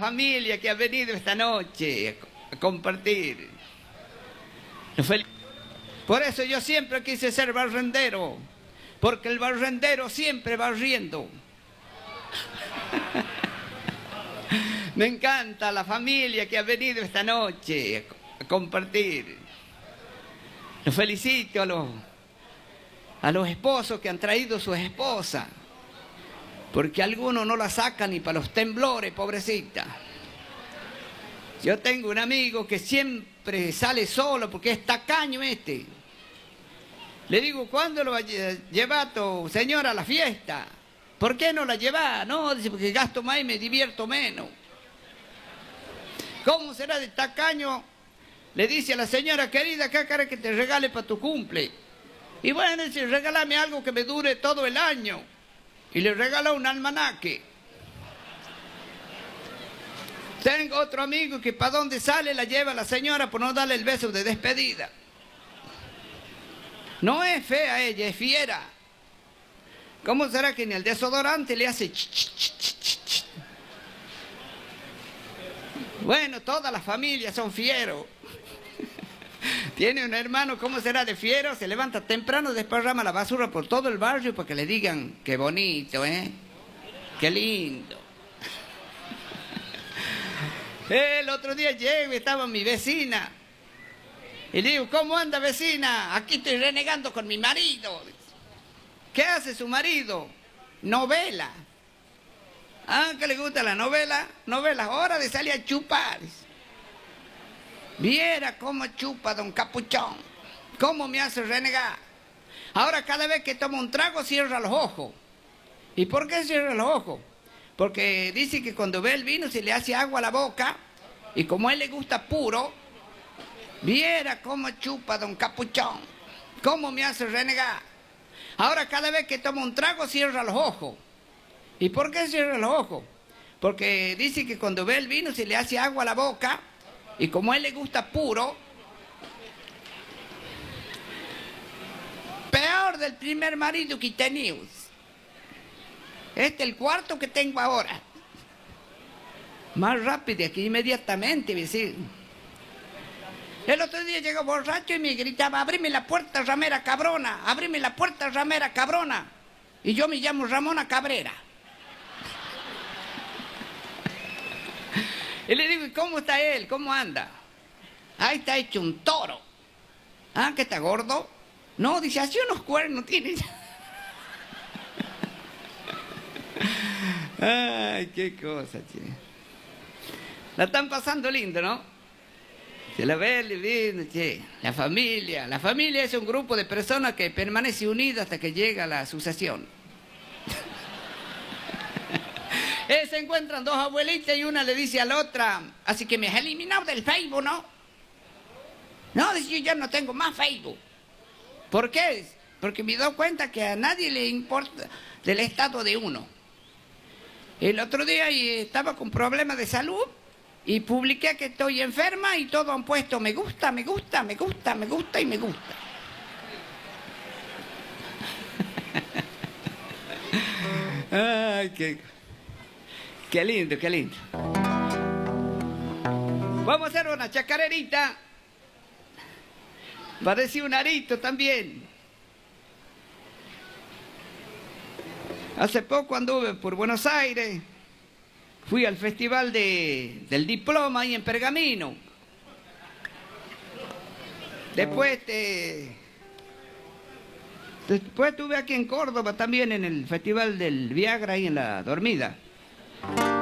familia que ha venido esta noche a compartir. Por eso yo siempre quise ser barrendero, porque el barrendero siempre va riendo. Me encanta la familia que ha venido esta noche a compartir. Los felicito a los esposos que han traído sus esposas, porque algunos no la sacan ni para los temblores, pobrecita. Yo tengo un amigo que siempre sale solo porque es tacaño este. Le digo, ¿cuándo lo va a llevar tu señora a la fiesta? ¿Por qué no la lleva? No, dice, porque gasto más y me divierto menos. ¿Cómo será de tacaño? Le dice a la señora, querida, ¿qué querés que te regale para tu cumple? Y bueno, dice, regálame algo que me dure todo el año. Y le regaló un almanaque. Tengo otro amigo que para donde sale la lleva a la señora por no darle el beso de despedida. No es fea ella, es fiera. ¿Cómo será que ni el desodorante le hace ch, ch, ch, ch, ch? Bueno, todas las familias son fieros. Tiene un hermano, ¿cómo será de fiero? Se levanta temprano, desparrama la basura por todo el barrio para que le digan, qué bonito, ¿eh? Qué lindo. El otro día llego y estaba mi vecina. Y le digo, ¿cómo anda, vecina? Aquí estoy renegando con mi marido. ¿Qué hace su marido? Novela. Ah, ¿qué le gusta la novela? Novela, hora de salir a chupar. Viera cómo chupa don Capuchón. Cómo me hace renegar. Ahora cada vez que toma un trago cierra los ojos. ¿Y por qué cierra los ojos? Porque dice que cuando ve el vino se le hace agua a la boca. Y como a él le gusta puro, viera cómo chupa don Capuchón. Cómo me hace renegar. Ahora cada vez que toma un trago cierra los ojos. ¿Y por qué cierra los ojos? Porque dice que cuando ve el vino se le hace agua a la boca. Y como a él le gusta puro, peor del primer marido que tenía. Este es el cuarto que tengo ahora. Más rápido aquí inmediatamente, vecino. El otro día llegó borracho y me gritaba, abrime la puerta, ramera cabrona, abrime la puerta, ramera cabrona. Y yo me llamo Ramona Cabrera. Y le digo, ¿y cómo está él? ¿Cómo anda? Ahí está hecho un toro. ¿Ah, que está gordo? No, dice, así unos cuernos tiene. Ay, qué cosa, che. La están pasando lindo, ¿no? Se la ve lindo, che. La familia es un grupo de personas que permanece unida hasta que llega la sucesión. Se encuentran dos abuelitas y una le dice a la otra, así que me has eliminado del Facebook, ¿no? No, dice, yo ya no tengo más Facebook. ¿Por qué? Porque me doy cuenta que a nadie le importa del estado de uno. El otro día estaba con problemas de salud y publiqué que estoy enferma y todos han puesto me gusta, me gusta, me gusta, me gusta y me gusta. Ay, qué lindo, qué lindo. Vamos a hacer una chacarerita. Parece un arito también. Hace poco anduve por Buenos Aires. Fui al festival del diploma ahí en Pergamino. Después estuve aquí en Córdoba también en el festival del Viagra ahí en La Dormida.